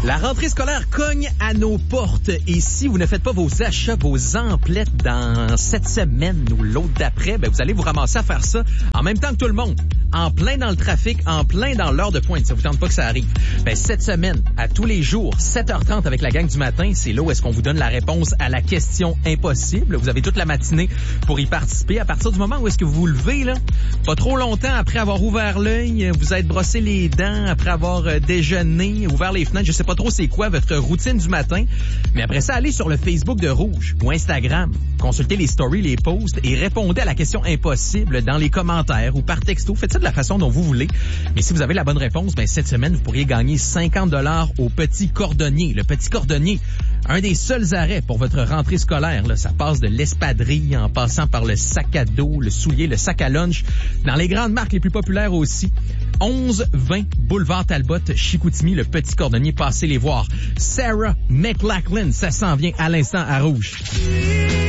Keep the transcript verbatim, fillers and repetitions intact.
La rentrée scolaire cogne à nos portes et si vous ne faites pas vos achats, vos emplettes dans cette semaine ou l'autre d'après, ben vous allez vous ramasser à faire ça en même temps que tout le monde, en plein dans le trafic, en plein dans l'heure de pointe. Ça vous tente pas que ça arrive. Ben cette semaine, à tous les jours, sept heures trente avec la gang du matin, c'est là où est-ce qu'on vous donne la réponse à la question impossible. Vous avez toute la matinée pour y participer. À partir du moment où est-ce que vous vous levez, là, pas trop longtemps après avoir ouvert l'œil, vous êtes brossé les dents, après avoir euh, déjeuné, ouvert les fenêtres, je sais pas trop c'est quoi votre routine du matin, mais après ça, allez sur le Facebook de Rouge ou Instagram, consultez les stories, les posts et répondez à la question impossible dans les commentaires ou par texto. Faites ça de la façon dont vous voulez. Mais si vous avez la bonne réponse, ben cette semaine, vous pourriez gagner cinquante dollars au Petit Cordonnier. Le Petit Cordonnier, un des seuls arrêts pour votre rentrée scolaire. Là, ça passe de l'espadrille en passant par le sac à dos, le soulier, le sac à lunch. Dans les grandes marques les plus populaires aussi. onze vingt Boulevard Talbot, Chicoutimi, le Petit Cordonnier. Passez les voir. Sarah McLachlan, ça s'en vient à l'instant à Rouge.